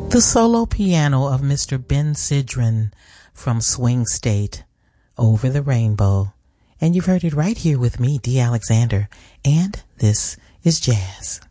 The solo piano of Mr. Ben Sidran from Swing State, Over the Rainbow. And you've heard it right here with me, Dee Alexander. And this is Jazz.